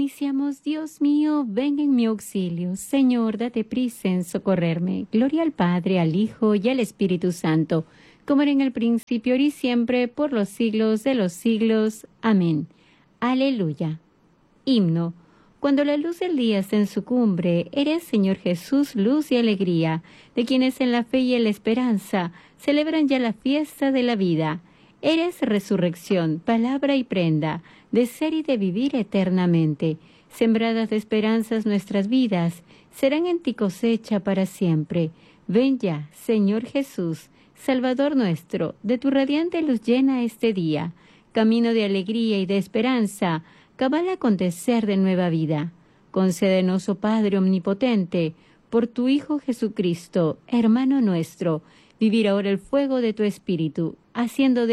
Iniciamos, Dios mío, ven en mi auxilio. Señor, date prisa en socorrerme. Gloria al Padre, al Hijo y al Espíritu Santo, como era en el principio, ahora y siempre, por los siglos de los siglos. Amén. Aleluya. Himno. Cuando la luz del día está en su cumbre, eres, Señor Jesús, luz y alegría, de quienes en la fe y en la esperanza celebran ya la fiesta de la vida. Eres resurrección, palabra y prenda, de ser y de vivir eternamente. Sembradas de esperanzas nuestras vidas, serán en ti cosecha para siempre. Ven ya, Señor Jesús, Salvador nuestro, de tu radiante luz llena este día, camino de alegría y de esperanza, cabal acontecer de nueva vida. Concédenos, oh Padre omnipotente, por tu Hijo Jesucristo, hermano nuestro, vivir ahora el fuego de tu Espíritu, haciendo de